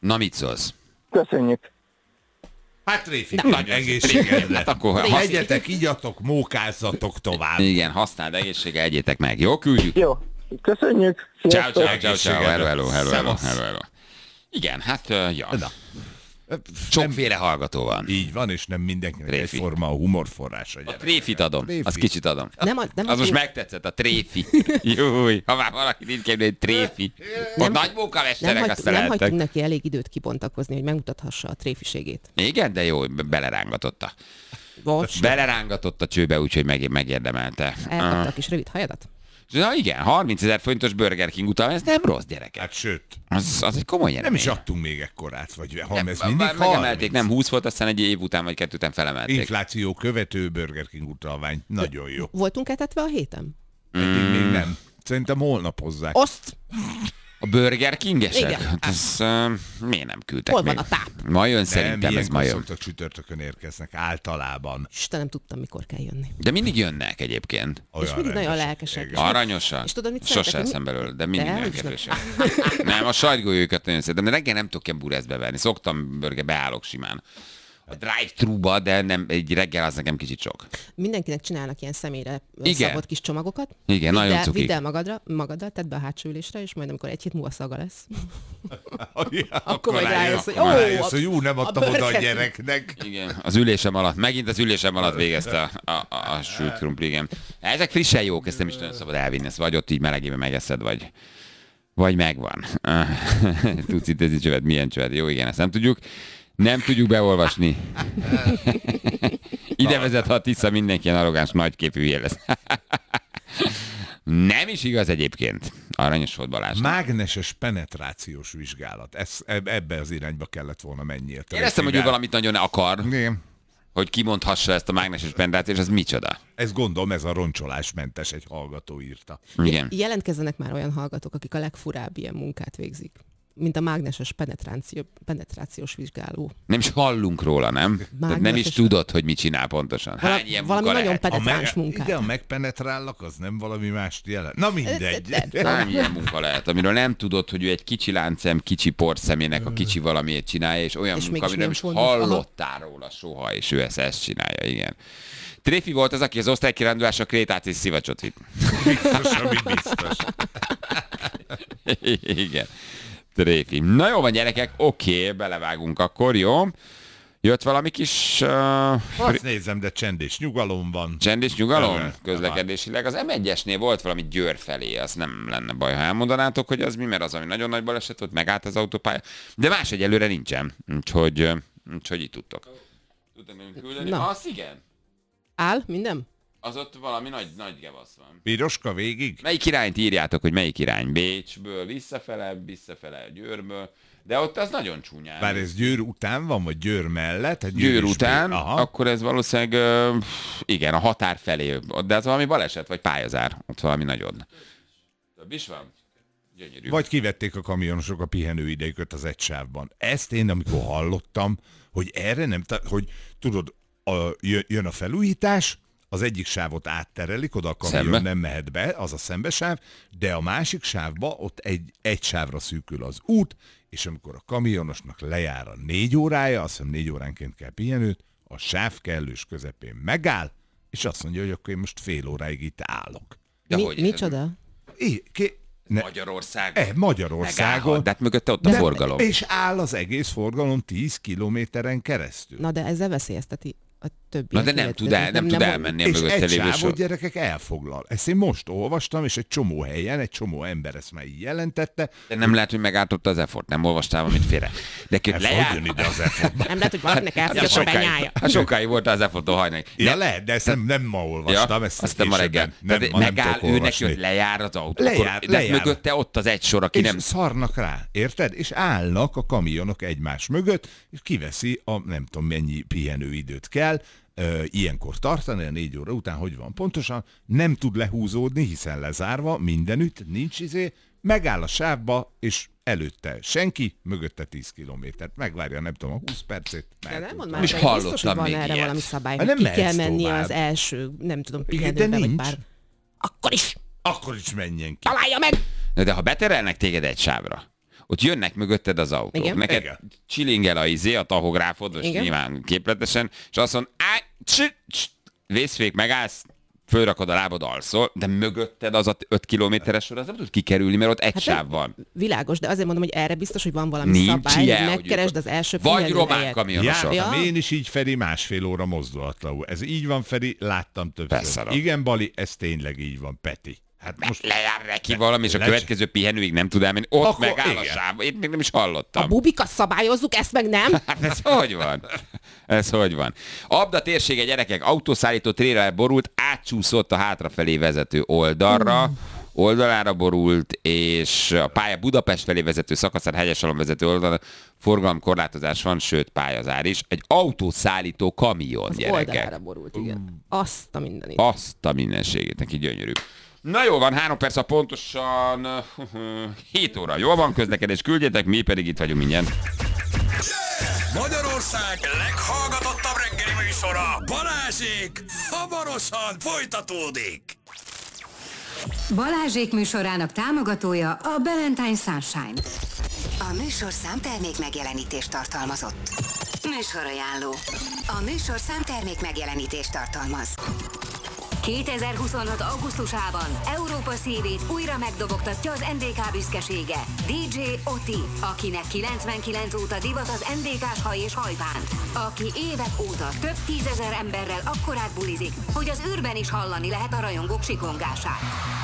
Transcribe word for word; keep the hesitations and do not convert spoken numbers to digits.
Na, mit szólsz? Köszönjük. Hát tréfi, nagy egészségedre. Hát akkor Egyetek, igyatok, mókázzatok tovább. Igen, használd egészsége, egyétek meg. Jó, küldjük. Jó. Köszönjük. Ciao, Sziasztok. ciao, ciao, ciao. Hello, hello, hello, hello, hello, hello. Igen, hát, uh, ja. Na. Sokféle hallgató van. Így van, és nem mindenkinek Tréfi. egyforma a humorforrása. A tréfit adom, Tréfi. azt kicsit adom. Nem, a, nem Az a most megtetszett, a tréfi. Júj, ha már valaki nincs képni, hogy tréfi. Ott nagy nem, munkamesterek, hagy, azt nem lehettek. hagytunk neki elég időt kibontakozni, hogy megmutathassa a tréfiségét. Igen, de jó, belerángatott. Most Belerángatott a csőbe, úgyhogy meg, megérdemelte. elkapta a kis rövid hajadat. Na igen, harmincezer forintos Burger King után, ez nem rossz, gyerekek. Hát sőt, Az, az egy komoly nem jelenmény. is adtunk még ekkorát, vagy ha Nem, ez mindig megemelték, harminc. nem húsz volt, aztán egy év után vagy kettő után felemelték. Infláció követő Burger King utalvány. Nagyon jó. Voltunk etetve a héten? Eddig még nem. Szerintem holnap hozzák. Azt! A Burger King-esek? Igen. Hát ez, uh, miért nem küldtek Hol még? van a táp? Ma jön Nem, szerintem, ez ma ilyenkor jön. szoktak csütörtökön érkeznek, általában. Istenem, tudtam, mikor kell jönni. De mindig jönnek egyébként. Olyan És mindig nagyon rendesek. lelkesek. Igen. Aranyosan. És tudod, mit Sose szeretek? eszem belőle, de mindig De, nagyon úgyis kedvesek. Nem, a sajtgolyókat nagyon szeretem, de reggel nem tudok ilyen bureszbe venni. Szoktam burger, beállok simán. A drive-thru-ba, de nem, egy reggel az nekem kicsit sok. Mindenkinek csinálnak ilyen személyre Igen. szabott kis csomagokat. Igen, Vidd nagyon el- cukik. Vidd el magadra, magaddal, tedd be a hátsó ülésre, és majd amikor egy hét múlva szaga lesz. Ja, Akkor majd rájössz, hogy akkor ó, rájössz, a- hogy ú, nem a adtam oda a Burger King. gyereknek. Igen, az ülésem alatt, megint az ülésem alatt végezte a, a, a, a sült krumpli, igen. Ezek frissen jók, ezt nem is nagyon szabad elvinni, ezt vagy ott így melegében megeszed, vagy, vagy megvan. Tudsz intézni csövet, milyen csövet? Jó, igen, ezt nem tudjuk. Nem tudjuk beolvasni. Ide vezet, ha Tisza mindenki ilyen arrogáns, nagyképű hülye lesz. Nem is igaz egyébként. Aranyos volt Balázs. Mágneses penetrációs vizsgálat. Ez, eb- ebbe az irányba kellett volna mennie. Éreztem, hogy ő valamit nagyon akar, Igen. hogy kimondhassa ezt a mágneses penetrációt, és az micsoda. Ezt gondolom, ez a roncsolásmentes, egy hallgató írta. Igen. Jelentkezzenek már olyan hallgatók, akik a legfurább ilyen munkát végzik. Mint a mágneses penetráció, penetrációs vizsgáló. Nem is hallunk róla, nem? Tehát nem is Mágneses- tudod, hogy mit csinál pontosan. Vala- Hány ilyen valami munka nagyon lehet? penetráns meg, munkát. igen, a megpenetrállak, az nem valami mást jelent. Na mindegy. De- de- Hány ilyen munka lehet, amiről nem tudod, hogy ő egy kicsi láncem, kicsi porszemének a kicsi valamiért csinálja, és olyan És munka, mégis amiről nem is nem fordul. hallottál róla soha, és ő ezt, ezt csinálja, igen. Tréfi volt az, aki az osztálykirándulásra Krétát és szivacsot vitt. Biztos, ami biztos. Igen. Tréfi. Na jó van, gyerekek, oké, belevágunk akkor, jó? Jött valami kis uh, Azt nézem, de csend és nyugalom van. csend és nyugalom Igen. közlekedésileg. Az em egyesnél volt valami Győr felé, az nem lenne baj, ha elmondanátok, hogy az mi, mert az, ami nagyon nagy baleset volt, megállt az autópálya. De más egyelőre nincsen, úgyhogy, ö, úgyhogy itt tudtok. Tudtam én küldeni? Na. Az igen. Áll minden? Az ott valami nagy, nagy gevasz van. Piroska végig? Melyik irányt írjátok, hogy melyik irány? Bécsből visszafele, visszafele Győrből. De ott az nagyon csúnyán. Bár ez Győr után van, vagy Győr mellett? Hát Győr is után, Bécs. Aha. akkor ez valószínűleg, ö, igen, a határ felé. De az valami baleset, vagy pályazár. Ott valami nagyon. Több is van? Gyönyörű. Vagy kivették a kamionosok a pihenő idejüket az egy sávban. Ezt én, amikor hallottam, hogy erre nem, ta- hogy tudod, a, jö- jön a felújítás, az egyik sávot átterelik, oda a kamion Szembe? nem mehet be, az a szembesáv, de a másik sávba ott egy, egy sávra szűkül az út, és amikor a kamionosnak lejár a négy órája, azt hiszem négy óránként kell pihenőt, a sáv kellős közepén megáll, és azt mondja, hogy akkor én most fél óráig itt állok. De Mi, hogy ez? micsoda? É, ké, ne, Magyarországon. eh, Magyarországon. Megállhat, de hát mögötte ott a De- forgalom. És áll az egész forgalom tíz kilométeren keresztül. Na de ezzel veszélyezteti a többi. Na de nem tud, el, nem tud elmenni a És mögötte egy lévő sávot sor. gyerekek elfoglal. Ezt én most olvastam, és egy csomó helyen, egy csomó ember ezt már így jelentette. De nem lehet, hogy megáltotta az effort, nem olvastál valamit félre. De ki El lejár. fog jönni ide az effort. Nem lehet, hogy valakinek elfogy a sokáig, benyája. hát sokáig volt az efforttól hajnani. Ja, lehet, de ezt nem, nem ma olvastam. Ja, ezt aztán ma későbben. reggel. Nem, Tehát ma nem megáll, tudok ő neki, olvasni. hogy lejár az autó. Lejár, akkor, de lejár. mögötte ott az egy sor, aki És nem... szarnak rá, érted? És állnak a kamionok egymás mögött, és kiveszi a nem tudom mennyi pihenőidőt kell, ö, ilyenkor tartani, a négy óra után, hogy van pontosan, nem tud lehúzódni, hiszen lezárva, mindenütt, nincs izé, megáll a sávba, és előtte senki, mögötte tíz kilométert. Megvárja, nem tudom, a húsz percét. De mehet nem mond utána. már, is de biztos, hogy hallottam van még erre ilyet. valami szabály, Hát hogy nem ki kell mehetsz mennie tovább. az első, nem tudom, Igen, pihenőbe, de vagy nincs. bár. Akkor is Akkor is menjen ki. találja meg! De, de ha beterelnek téged egy sávra, ott jönnek mögötted az autók. Igen. Neked Igen. csilingel a izé, a tahográfod, most Igen. nyilván képletesen, és azt mondod, áj, csi, csi, vészfék, megállsz, fölrakod a lábad, alszol, de mögötted az a öt kilométeres sor, az nem tud kikerülni, mert ott egy Hát sáv van. Világos, de azért mondom, hogy erre biztos, hogy van valami Nincs szabály, ilyen, hogy hogy megkeresd ők- az első Vagy pihenő román helyet. kamionosok. Jártam Ja. én is így, Feri, másfél óra mozdulatlanul. Ez így van, Feri, láttam többször. Beszarok. Igen, Bali, ez tényleg így van, Peti. Hát most Lejár neki valami, és a Lecs- következő pihenőig nem tud elmenni. Ott Akkor megáll a igen. sáv. Én még nem is A hallottam. bubikat szabályozzuk, ezt meg nem? Hát ez hogy van? Ez hogy van? Abda térsége, gyerekek, autószállító tréler borult, átcsúszott a hátrafelé vezető oldalra, oldalára borult, és a pálya Budapest felé vezető szakaszán Hegyesalom vezető oldalra forgalomkorlátozás van, sőt pályazár is. Egy autószállító kamion, Az gyerekek. oldalára borult, igen. Azt a mindenit. Azt a mindenségét, neki gyönyörű. Na jó van, három perc a pontosan hét óra. Jól van, közlekedés küldjetek, mi pedig itt vagyunk mindjárt. Magyarország leghallgatottabb reggeli műsora, Balázsék, hamarosan folytatódik. Balázsék műsorának támogatója a Valentine Sunshine. A műsor számtermék megjelenítést tartalmazott. Műsorajánló. A műsor számtermék megjelenítést tartalmaz. kétezer-huszonhat. augusztusában Európa szívét újra megdobogtatja az en dé ká büszkesége, dé dzsé Oti, akinek kilencvenkilenc óta divat az en dé ká-s haj és hajbánt, aki évek óta több tízezer emberrel akkorát bulizik, hogy az űrben is hallani lehet a rajongók sikongását.